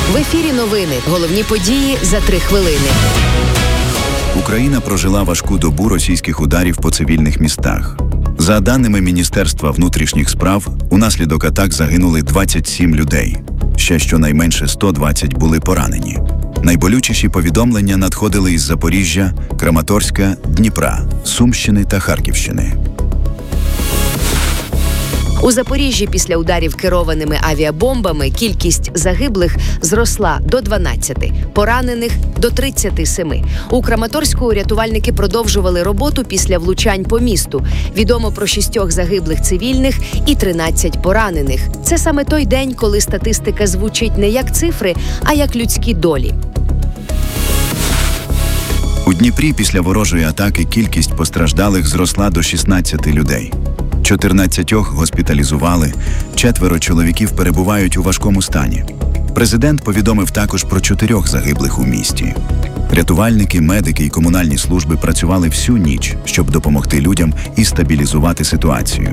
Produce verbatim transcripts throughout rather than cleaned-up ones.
В ефірі новини. Головні події за три хвилини. Україна прожила важку добу російських ударів по цивільних містах. За даними Міністерства внутрішніх справ, унаслідок атак загинули двадцять сім людей. Ще щонайменше сто двадцять були поранені. Найболючіші повідомлення надходили із Запоріжжя, Краматорська, Дніпра, Сумщини та Харківщини. У Запоріжжі після ударів керованими авіабомбами кількість загиблих зросла до дванадцяти, поранених – до тридцяти семи. У Краматорську рятувальники продовжували роботу після влучань по місту. Відомо про шістьох загиблих цивільних і тринадцять поранених. Це саме той день, коли статистика звучить не як цифри, а як людські долі. У Дніпрі після ворожої атаки кількість постраждалих зросла до шістнадцяти людей. чотирнадцятьох госпіталізували, четверо чоловіків перебувають у важкому стані. Президент повідомив також про чотирьох загиблих у місті. Рятувальники, медики і комунальні служби працювали всю ніч, щоб допомогти людям і стабілізувати ситуацію.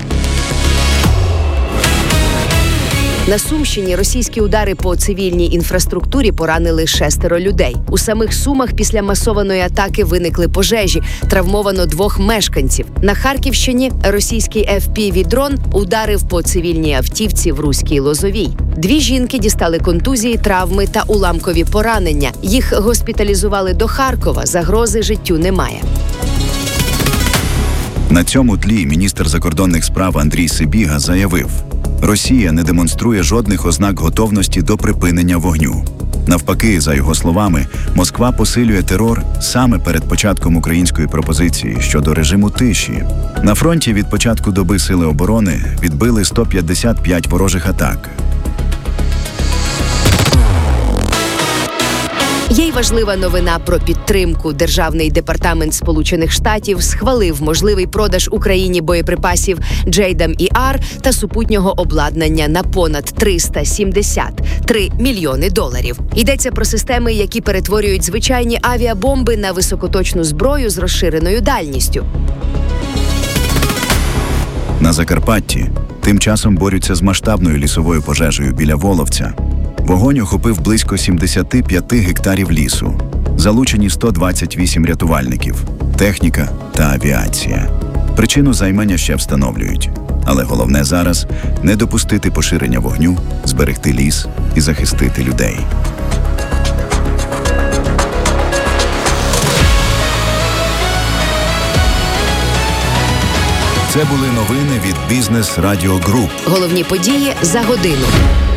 На Сумщині російські удари по цивільній інфраструктурі поранили шестеро людей. У самих Сумах після масованої атаки виникли пожежі, травмовано двох мешканців. На Харківщині російський еф пі ві-дрон ударив по цивільній автівці в Руській Лозовій. Дві жінки дістали контузії, травми та уламкові поранення. Їх госпіталізували до Харкова, загрози життю немає. На цьому тлі міністр закордонних справ Андрій Сибіга заявив: Росія не демонструє жодних ознак готовності до припинення вогню. Навпаки, за його словами, Москва посилює терор саме перед початком української пропозиції щодо режиму тиші. На фронті від початку доби Сили оборони відбили сто п'ятдесят п'ять ворожих атак. Є й важлива новина про підтримку. Державний департамент Сполучених Штатів схвалив можливий продаж Україні боєприпасів Джейдам і Ар та супутнього обладнання на понад триста сімдесят три мільйони доларів. Йдеться про системи, які перетворюють звичайні авіабомби на високоточну зброю з розширеною дальністю. На Закарпатті тим часом борються з масштабною лісовою пожежею біля Воловця. Вогонь охопив близько сімдесят п'ять гектарів лісу. Залучені сто двадцять вісім рятувальників, техніка та авіація. Причину займання ще встановлюють. Але головне зараз – не допустити поширення вогню, зберегти ліс і захистити людей. Це були новини від Бізнес Радіо Груп. Головні події за годину.